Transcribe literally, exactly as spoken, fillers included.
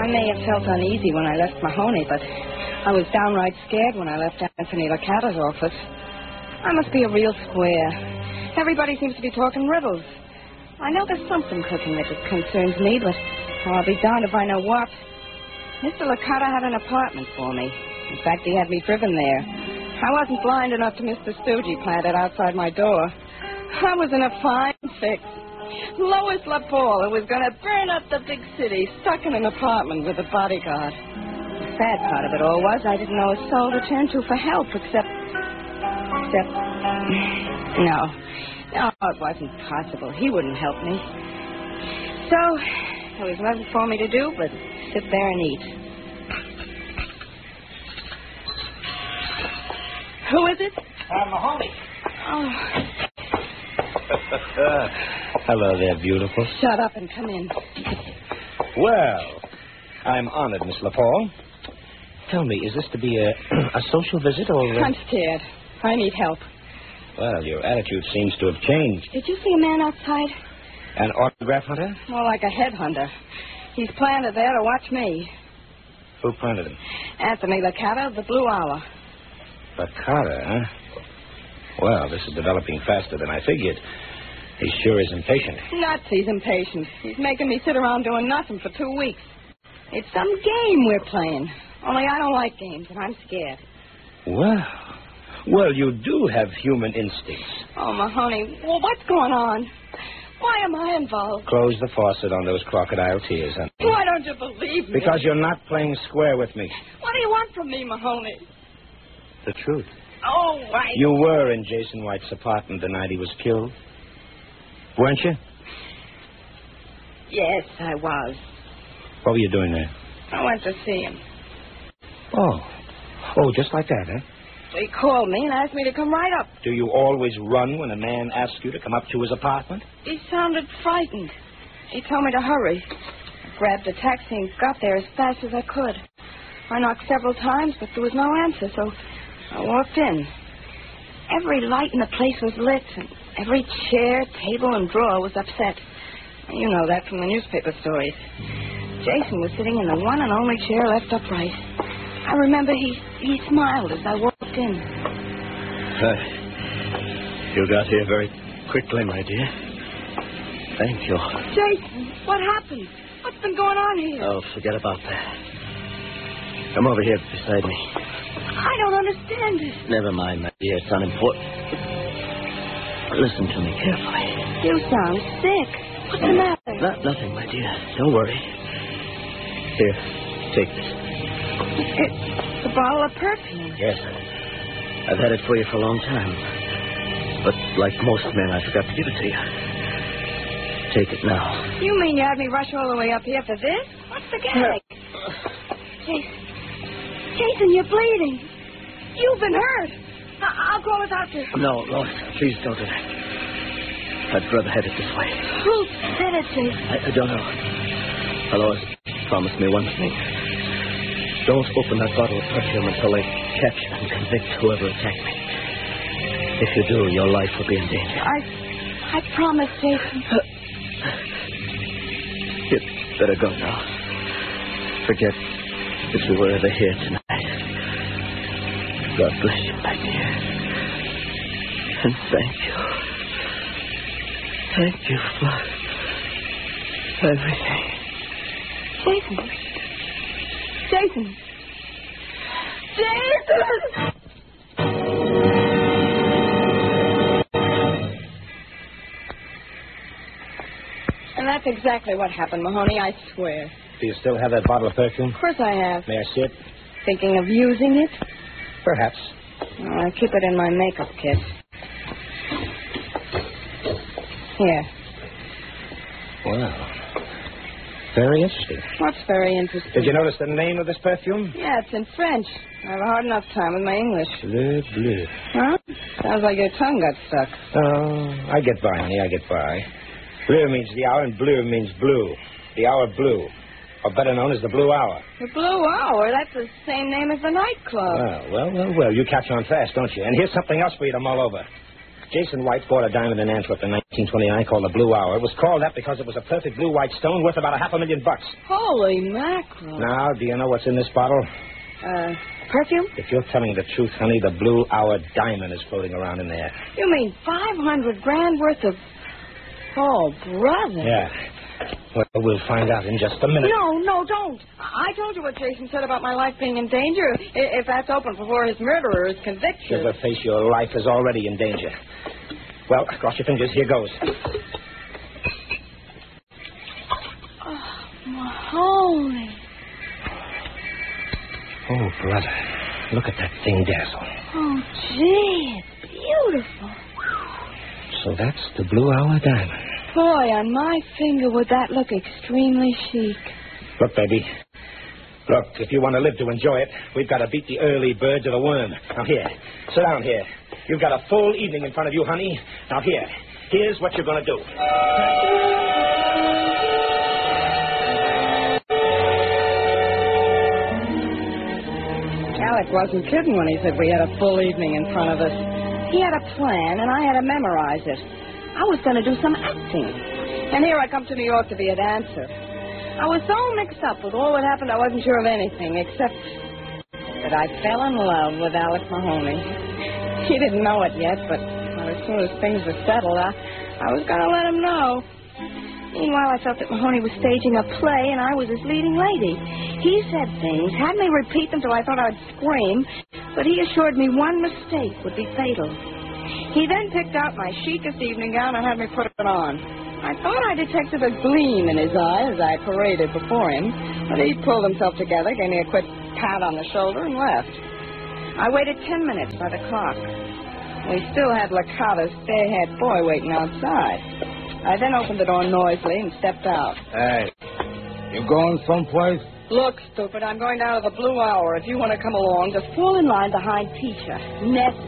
I may have felt uneasy when I left Mahoney, but I was downright scared when I left Anthony Licata's office. I must be a real square. Everybody seems to be talking riddles. I know there's something cooking that concerns me, but I'll be darned if I know what. Mister Licata had an apartment for me. In fact, he had me driven there. I wasn't blind enough to miss the stoogie planted outside my door. I was in a fine fix. Lois LaPaul, who was going to burn up the big city, stuck in an apartment with a bodyguard. The sad part of it all was I didn't know a soul to turn to for help, except... Except... No. No, it wasn't possible. He wouldn't help me. So, there was nothing for me to do but sit there and eat. Who is it? Uh, Mahoney. Oh. Hello there, beautiful. Shut up and come in. Well, I'm honored, Miss LaPaul. Tell me, is this to be a, a social visit or... A... I'm scared. I need help. Well, your attitude seems to have changed. Did you see a man outside? An autograph hunter? More like a headhunter. He's planted there to watch me. Who planted him? Anthony Licata of the Blue Hour. Licata, huh? Well, this is developing faster than I figured. He sure is impatient. Nuts, he's impatient. He's making me sit around doing nothing for two weeks. It's some game we're playing. Only I don't like games, and I'm scared. Well, well, you do have human instincts. Oh, Mahoney, well, what's going on? Why am I involved? Close the faucet on those crocodile tears, honey. Why don't you believe me? Because you're not playing square with me. What do you want from me, Mahoney? The truth. Oh, right. You were in Jason White's apartment the night he was killed. Weren't you? Yes, I was. What were you doing there? I went to see him. Oh. Oh, just like that, huh? He called me and asked me to come right up. Do you always run when a man asks you to come up to his apartment? He sounded frightened. He told me to hurry. I grabbed a taxi and got there as fast as I could. I knocked several times, but there was no answer, so I walked in. Every light in the place was lit, and every chair, table, and drawer was upset. You know that from the newspaper stories. Jason was sitting in the one and only chair left upright. I remember he, he smiled as I walked in. Uh, you got here very quickly, my dear. Thank you. Jason, what happened? What's been going on here? Oh, forget about that. Come over here beside me. I don't understand it. Never mind, my dear. It's unimportant. Listen to me carefully. You sound sick. What's the matter? Not, nothing, my dear. Don't worry. Here, take this. It's a bottle of perfume. Yes. I've had it for you for a long time. But like most men, I forgot to give it to you. Take it now. You mean you had me rush all the way up here for this? What's the gag? Jason. Jason, you're bleeding. You've been hurt. I- I'll go without you. No, Lois, please don't do that. I'd rather have it this way. Who said it, Jason? I, I don't know. Lois, promise me one thing. Don't open that bottle of perfume until they catch and convict whoever attacked me. If you do, your life will be in danger. I... I promise, Jason. Uh, you'd better go now. Forget that you were ever here tonight. God bless you, my dear. And thank you. Thank you for everything. Jason. Jason. Jason! And that's exactly what happened, Mahoney, I swear. Do you still have that bottle of perfume? Of course I have. May I see it? Thinking of using it? Perhaps. Oh, I keep it in my makeup kit. Here. Wow. Very interesting. What's very interesting? Did you notice the name of this perfume? Yeah, it's in French. I have a hard enough time with my English. Bleu, bleu. Huh? Sounds like your tongue got stuck. Oh, I get by, honey, I get by. Bleu means the hour, and bleu means blue. The hour blue. Or better known as the Blue Hour. The Blue Hour? That's the same name as the nightclub. Well, well, well, well. You catch on fast, don't you? And here's something else for you to mull over. Jason White bought a diamond in Antwerp in nineteen twenty-nine called the Blue Hour. It was called that because it was a perfect blue white stone worth about a half a million bucks. Holy mackerel. Now, do you know what's in this bottle? Uh, perfume? If you're telling the truth, honey, the Blue Hour diamond is floating around in there. You mean five hundred grand worth of... Oh, brother. Yeah. Well, we'll find out in just a minute. No, no, don't. I told you what Jason said about my life being in danger. I- If that's open before his murderer is convicted. Sugarface, your life is already in danger. Well, cross your fingers. Here goes. Oh, Mahoney. Oh, brother. Look at that thing dazzle. Oh, gee, it's beautiful. So that's the Blue Hour diamond. Boy, on my finger would that look extremely chic. Look, baby. Look, if you want to live to enjoy it, we've got to beat the early bird to the worm. Now, here. Sit down here. You've got a full evening in front of you, honey. Now, here. Here's what you're going to do. Alec wasn't kidding when he said we had a full evening in front of us. He had a plan, and I had to memorize it. I was going to do some acting. And here I come to New York to be a dancer. I was so mixed up with all that happened, I wasn't sure of anything, except that I fell in love with Alec Mahoney. He didn't know it yet, but well, as soon as things were settled, I, I was going to let him know. Meanwhile, I felt that Mahoney was staging a play, and I was his leading lady. He said things, had me repeat them till I thought I'd scream, but he assured me one mistake would be fatal. He then picked out my chicest evening gown and had me put it on. I thought I detected a gleam in his eye as I paraded before him, but he pulled himself together, gave me a quick pat on the shoulder, and left. I waited ten minutes by the clock. We still had Licata's fair-haired boy waiting outside. I then opened the door noisily and stepped out. Hey, you going someplace? Look, stupid, I'm going down to the Blue Hour. If you want to come along, just fall in line behind Teacher. Nest